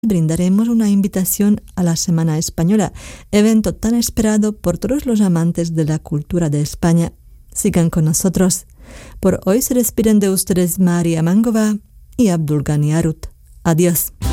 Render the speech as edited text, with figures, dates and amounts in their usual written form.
brindaremos una invitación a la Semana Española, evento tan esperado por todos los amantes de la cultura de España. Sigan con nosotros. Por hoy se despiden de ustedes María Mangova y Abdul Ghani Arut. Adiós.